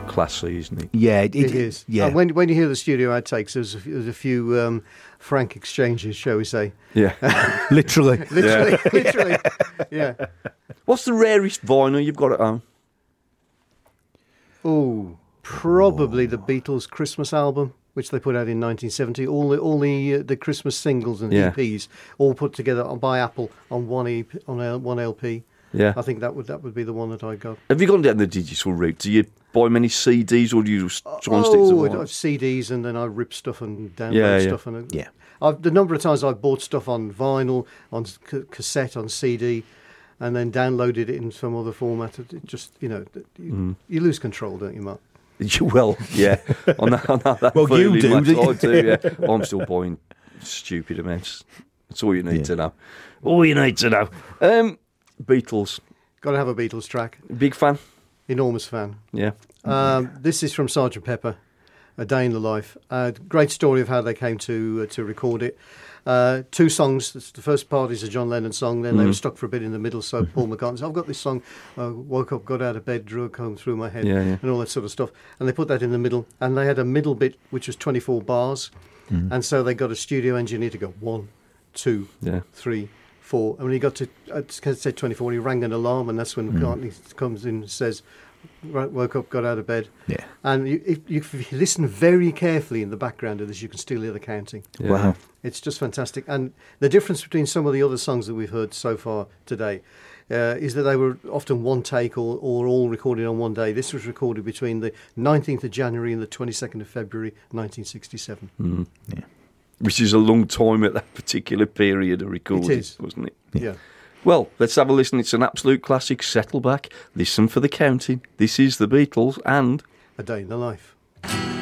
classy, isn't it? Yeah, It is. Yeah. And when you hear the studio outtakes, there's a few frank exchanges, shall we say? Yeah. Literally. Literally. Yeah. What's the rarest vinyl you've got at home? Oh, probably the Beatles' Christmas album, which they put out in 1970. All the Christmas singles and Yeah. EPs all put together by Apple on one LP. Yeah. I think that would be the one that I got. Have you gone down the digital route? Do you buy many CDs, or do you just try and stick to vinyl? CDs, and then I rip stuff and download Yeah. stuff. And Yeah. the number of times I've bought stuff on vinyl, on cassette, on CD, and then downloaded it in some other format. It just, you lose control, don't you, Mark? Well, yeah. On that Well, you feeling, do, Max, do you? I do, yeah. I'm still buying stupid amounts. That's all you need to know. All you need to know. Beatles. Got to have a Beatles track. Big fan? Enormous fan. Yeah. This is from Sgt. Pepper, A Day in the Life. Great story of how they came to record it. Two songs. The first part is a John Lennon song. Then they were stuck for a bit in the middle. So Paul McCartney said, I've got this song. Woke up, got out of bed, drew a comb through my head, and all that sort of stuff. And they put that in the middle. And they had a middle bit which was 24 bars. And so they got a studio engineer to go 1, 2, 3, 4. And when he got to said 24, he rang an alarm, and that's when McCartney comes in and says, woke up, got out of bed. Yeah. And if you listen very carefully in the background of this, you can still hear the counting. Yeah. Wow. It's just fantastic. And the difference between some of the other songs that we've heard so far today is that they were often one take or all recorded on one day. This was recorded between the 19th of January and the 22nd of February 1967. Yeah. Which is a long time at that particular period of recording, It is. wasn't it? Yeah. Well, let's have a listen. It's an absolute classic. Settle back, listen for the counting. This is the Beatles and A Day in the Life.